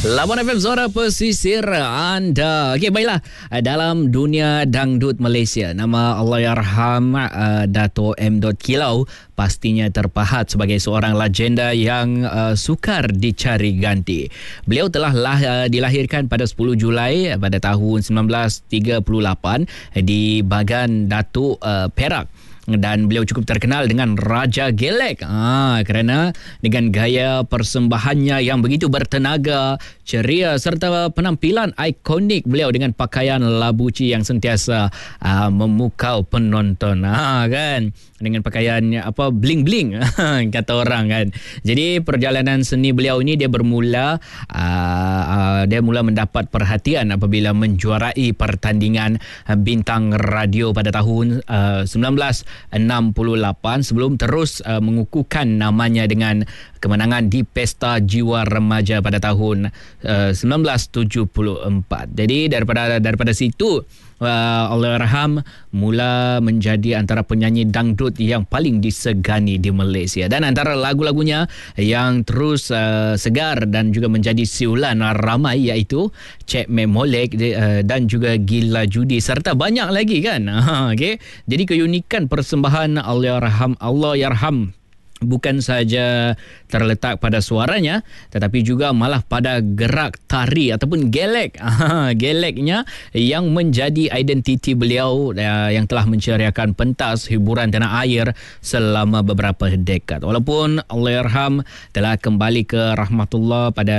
Labuan FM Suara Pesisir anda. Okey, baiklah. Dalam dunia dangdut Malaysia, nama Allahyarham Dato' M. Kilau pastinya terpahat sebagai seorang legenda yang sukar dicari ganti. Beliau telah dilahirkan pada 10 Julai pada tahun 1938 di Bagan Datuk, Perak. Dan beliau cukup terkenal dengan Raja Gelek kerana dengan gaya persembahannya yang begitu bertenaga, ceria serta penampilan ikonik beliau dengan pakaian labuci yang sentiasa memukau penonton kan, dengan pakaian bling-bling kata orang kan. Jadi perjalanan seni beliau ini dia bermula dia mula mendapat perhatian apabila menjuarai pertandingan bintang radio pada tahun 1968 sebelum terus mengukuhkan namanya dengan kemenangan di Pesta Jiwa Remaja pada tahun 1974. Jadi daripada situ Allahyarham mula menjadi antara penyanyi dangdut yang paling disegani di Malaysia, dan antara lagu-lagunya yang terus segar dan juga menjadi siulan ramai iaitu Cik Mek Molek dan juga Gila Judi serta banyak lagi kan. Okay. Jadi keunikan persembahan Allahyarham bukan saja terletak pada suaranya, tetapi juga malah pada gerak tari ataupun gelek. Geleknya yang menjadi identiti beliau yang telah menceriakan pentas hiburan tanah air selama beberapa dekad. Walaupun Allahyarham telah kembali ke rahmatullah pada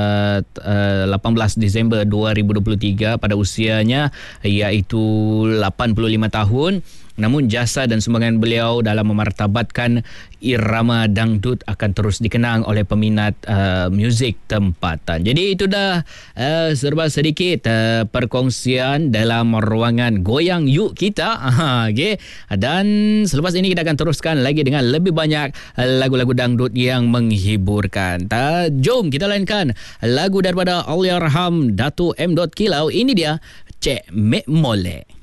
18 Disember 2023 pada usianya iaitu 85 tahun, namun jasa dan sumbangan beliau dalam memartabatkan irama dangdut akan terus dikenang oleh peminat muzik tempatan. Jadi itu dah serba sedikit perkongsian dalam ruangan Goyang Yuk kita. Okay. Dan selepas ini kita akan teruskan lagi dengan lebih banyak lagu-lagu dangdut yang menghiburkan. Jom kita lainkan lagu daripada Allahyarham Dato' M. Kilau. Ini dia Cik Mek Molek.